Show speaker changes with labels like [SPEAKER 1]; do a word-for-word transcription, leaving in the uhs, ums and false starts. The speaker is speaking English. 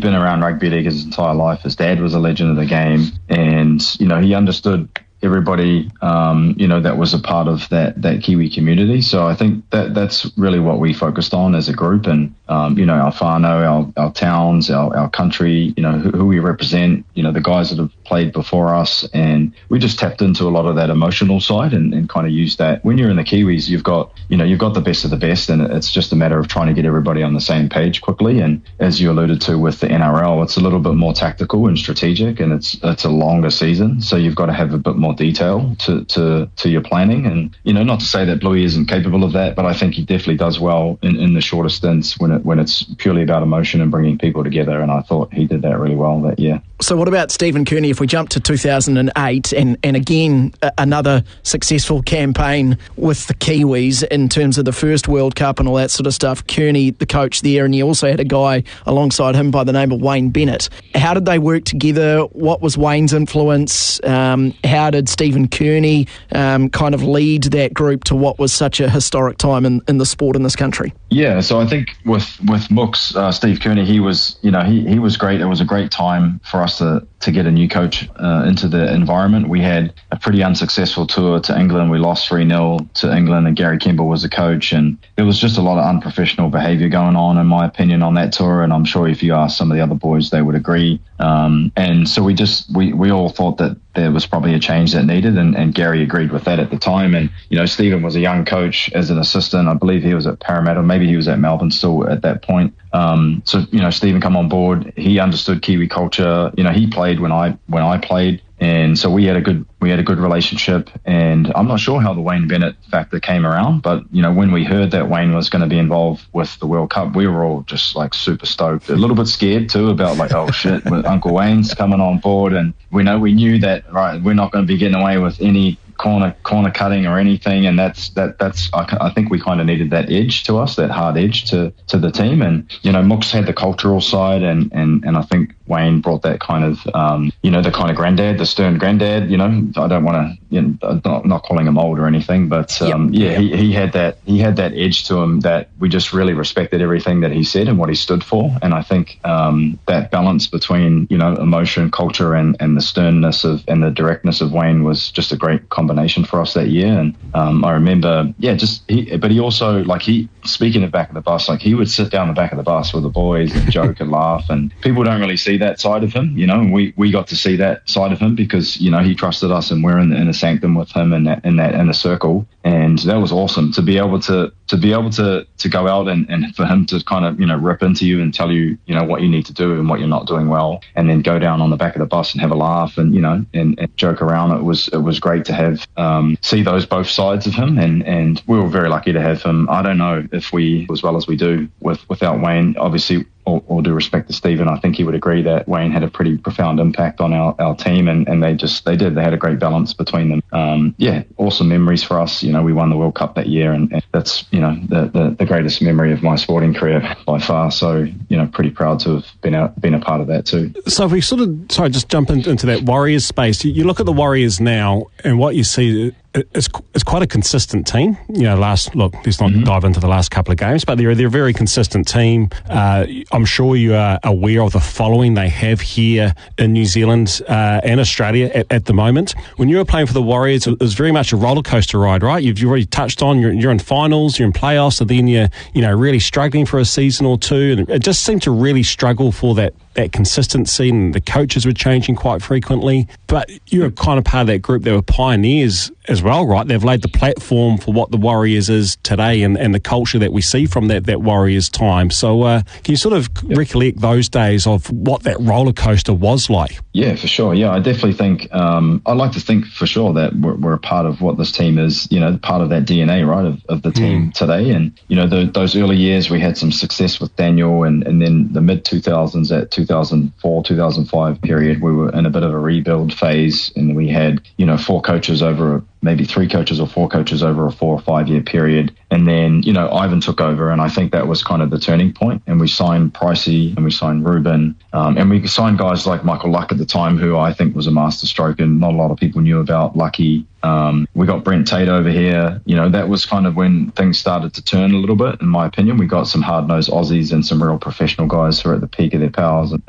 [SPEAKER 1] he'd been around rugby league his entire life. His dad was a legend of the game, and you know he understood everybody, um, you know, that was a part of that that Kiwi community. So I think that that's really what we focused on as a group, and um, you know, our whānau, our, our towns, our, our country, you know, who, who we represent, you know, the guys that have played before us, and we just tapped into a lot of that emotional side and, and kind of used that. When you're in the Kiwis, you've got, you know, you've got the best of the best, and it's just a matter of trying to get everybody on the same page quickly. And as you alluded to with the N R L, it's a little bit more tactical and strategic, and it's it's a longer season, so you've got to have a bit more detail to, to, to your planning. And, you know, not to say that Bluey isn't capable of that, but I think he definitely does well in, in the shorter stints when it when it's purely about emotion and bringing people together, and I thought he did that really well that year.
[SPEAKER 2] So what about Stephen Kearney? If we jump to two thousand eight, and, and again, a, another successful campaign with the Kiwis in terms of the first World Cup and all that sort of stuff. Kearney, the coach there, and you also had a guy alongside him by the name of Wayne Bennett. How did they work together? What was Wayne's influence? Um, how did Stephen Kearney um, kind of lead that group to what was such a historic time in, in the sport in this country?
[SPEAKER 1] Yeah, so I think with with Mooks, uh, Steve Kearney, he was, you know, he, he was great. It was a great time for us to, to get a new coach uh, into the environment. We had a pretty unsuccessful tour to England. We lost three nil to England, and Gary Kemble was the coach, and there was just a lot of unprofessional behaviour going on, in my opinion, on that tour, and I'm sure if you ask some of the other boys, they would agree. Um, and so we just, we, we all thought that there was probably a change that needed, and, and Gary agreed with that at the time. And, you know, Stephen was a young coach as an assistant. I believe he was at Parramatta, maybe he was at Melbourne still at that point. Um, so, you know, Stephen come on board. He understood Kiwi culture. You know, he played when I when I played, and so we had a good we had a good relationship. And I'm not sure how the Wayne Bennett factor came around, but you know, when we heard that Wayne was going to be involved with the World Cup, we were all just like super stoked, a little bit scared too about like, oh shit, Uncle Wayne's coming on board, and we know we knew that right, we're not going to be getting away with any corner corner cutting or anything, and that's that that's I, I think we kind of needed that edge to us, that hard edge to to the team. And you know, Mooks had the cultural side, and and and I think Wayne brought that kind of um you know, the kind of granddad, the stern granddad. You know, I don't want to, you know, I'm not, not calling him old or anything, but um yep. yeah he, he had that he had that edge to him that we just really respected everything that he said and what he stood for. And I think um that balance between, you know, emotion, culture, and and the sternness of and the directness of Wayne was just a great combination for us that year. And um, I remember, yeah, just he, but he also, like, he, speaking of back of the bus, like he would sit down the back of the bus with the boys and joke and laugh, and people don't really see that side of him, you know, and we, we got to see that side of him because, you know, he trusted us, and we're in the inner sanctum with him in that in that inner circle. And that was awesome to be able to to be able to to go out and, and for him to kind of, you know, rip into you and tell you, you know, what you need to do and what you're not doing well, and then go down on the back of the bus and have a laugh and, you know, and, and joke around. It was it was great to have um, see those both sides of him, and, and we were very lucky to have him. I don't know if we, as well as we do, with without Wayne, obviously. All, all due respect to Stephen, I think he would agree that Wayne had a pretty profound impact on our, our team, and, and they just they did they had a great balance between them. Um, yeah, awesome memories for us. You know, we won the World Cup that year, and, and that's, you know, the, the the greatest memory of my sporting career by far. So, you know, pretty proud to have been out been a part of that too.
[SPEAKER 3] So if we sort of sorry, just jump into, into that Warriors space. You, you look at the Warriors now, and what you see. It's, it's quite a consistent team. You know, last look, let's not mm-hmm. dive into the last couple of games, but they're they're a very consistent team. Uh, I'm sure you are aware of the following they have here in New Zealand uh, and Australia at, at the moment. When you were playing for the Warriors, it was very much a roller coaster ride, right? You've already touched on you're, you're in finals, you're in playoffs, and then you're you know really struggling for a season or two, and it just seemed to really struggle for that. that consistency, and the coaches were changing quite frequently. But you're kind of part of that group that were pioneers as well, right? They've laid the platform for what the Warriors is today, and, and the culture that we see from that, that Warriors time. So uh, can you sort of yep. recollect those days of what that roller coaster was like?
[SPEAKER 1] Yeah, for sure. Yeah, I definitely think, um, I'd like to think for sure that we're, we're a part of what this team is, you know, part of that D N A, right, of, of the team mm. today. And, you know, the, those early years we had some success with Daniel, and, and then the mid two thousands at two thousand four, two thousand five period, we were in a bit of a rebuild phase, and we had, you know, four coaches over, maybe three coaches or four coaches over a four or five year period. And then, you know, Ivan took over, and I think that was kind of the turning point. And we signed Pricey, and we signed Ruben, um, and we signed guys like Michael Luck at the time, who I think was a masterstroke, and not a lot of people knew about Lucky. Um, we got Brent Tate over here. You know, that was kind of when things started to turn a little bit, in my opinion. We got some hard-nosed Aussies and some real professional guys who are at the peak of their powers.